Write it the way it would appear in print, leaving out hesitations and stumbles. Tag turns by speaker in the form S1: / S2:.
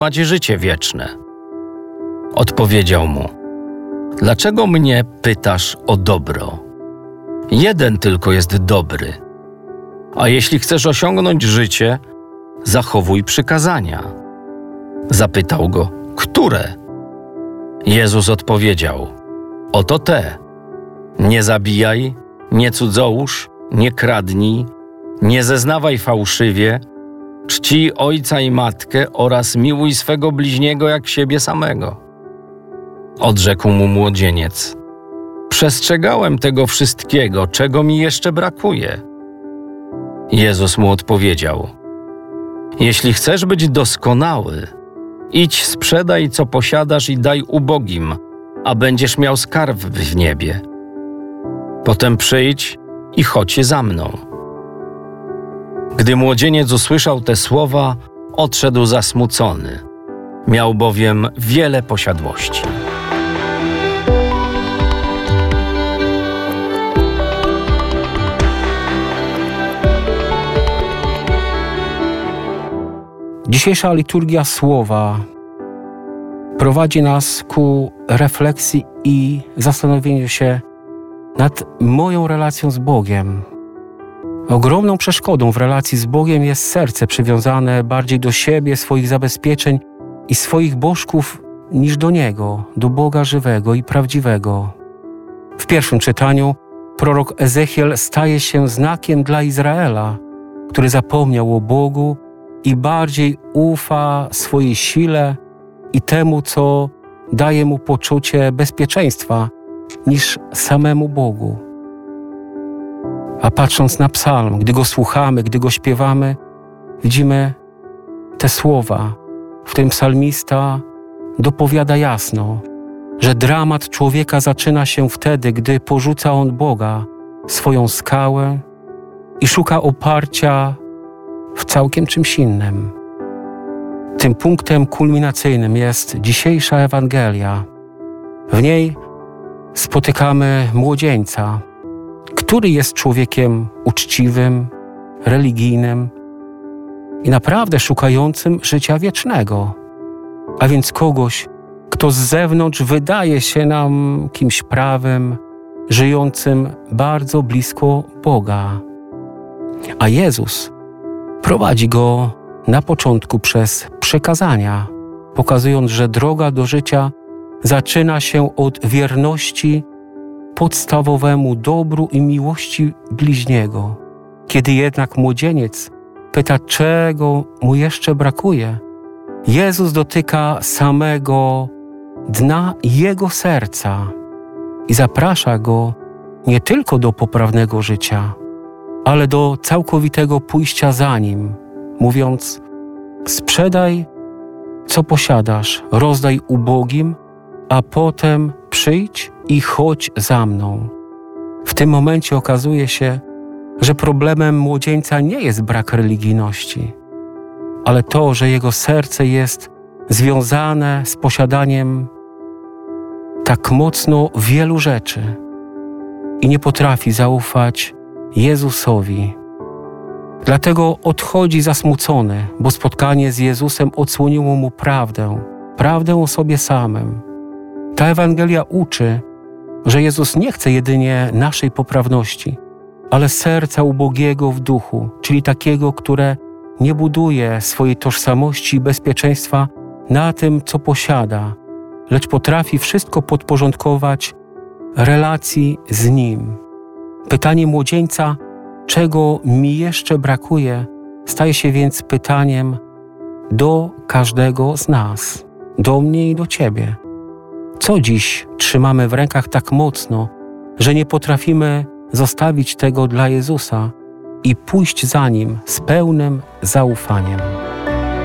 S1: macie życie wieczne. Odpowiedział mu: dlaczego mnie pytasz o dobro? Jeden tylko jest dobry. A jeśli chcesz osiągnąć życie, zachowuj przykazania. Zapytał go: które? Jezus odpowiedział: oto te. Nie zabijaj, nie cudzołóż, nie kradnij, nie zeznawaj fałszywie, czcij ojca i matkę oraz miłuj swego bliźniego jak siebie samego. Odrzekł mu młodzieniec: przestrzegałem tego wszystkiego, czego mi jeszcze brakuje. Jezus mu odpowiedział: jeśli chcesz być doskonały, idź, sprzedaj, co posiadasz i daj ubogim, a będziesz miał skarb w niebie. Potem przyjdź i chodź za mną. Gdy młodzieniec usłyszał te słowa, odszedł zasmucony. Miał bowiem wiele posiadłości.
S2: Dzisiejsza liturgia słowa prowadzi nas ku refleksji i zastanowieniu się nad moją relacją z Bogiem. Ogromną przeszkodą w relacji z Bogiem jest serce przywiązane bardziej do siebie, swoich zabezpieczeń i swoich bożków niż do Niego, do Boga żywego i prawdziwego. W pierwszym czytaniu prorok Ezechiel staje się znakiem dla Izraela, który zapomniał o Bogu i bardziej ufa swojej sile i temu, co daje mu poczucie bezpieczeństwa, niż samemu Bogu. A patrząc na psalm, gdy go słuchamy, gdy go śpiewamy, widzimy te słowa, w którym psalmista dopowiada jasno, że dramat człowieka zaczyna się wtedy, gdy porzuca on Boga, swoją skałę i szuka oparcia w całkiem czymś innym. Tym punktem kulminacyjnym jest dzisiejsza Ewangelia. W niej spotykamy młodzieńca, który jest człowiekiem uczciwym, religijnym i naprawdę szukającym życia wiecznego, a więc kogoś, kto z zewnątrz wydaje się nam kimś prawym, żyjącym bardzo blisko Boga. A Jezus prowadzi go na początku przez przykazania, pokazując, że droga do życia zaczyna się od wierności podstawowemu dobru i miłości bliźniego. Kiedy jednak młodzieniec pyta, czego mu jeszcze brakuje, Jezus dotyka samego dna jego serca i zaprasza go nie tylko do poprawnego życia, ale do całkowitego pójścia za Nim, mówiąc: sprzedaj, co posiadasz, rozdaj ubogim, a potem przyjdź i chodź za mną. W tym momencie okazuje się, że problemem młodzieńca nie jest brak religijności, ale to, że jego serce jest związane z posiadaniem tak mocno wielu rzeczy i nie potrafi zaufać Jezusowi. Dlatego odchodzi zasmucony, bo spotkanie z Jezusem odsłoniło mu prawdę o sobie samym. Ta Ewangelia uczy, że Jezus nie chce jedynie naszej poprawności, ale serca ubogiego w duchu, czyli takiego, które nie buduje swojej tożsamości i bezpieczeństwa na tym, co posiada, lecz potrafi wszystko podporządkować relacji z Nim. Pytanie młodzieńca, czego mi jeszcze brakuje, staje się więc pytaniem do każdego z nas, do mnie i do Ciebie. Co dziś trzymamy w rękach tak mocno, że nie potrafimy zostawić tego dla Jezusa i pójść za Nim z pełnym zaufaniem?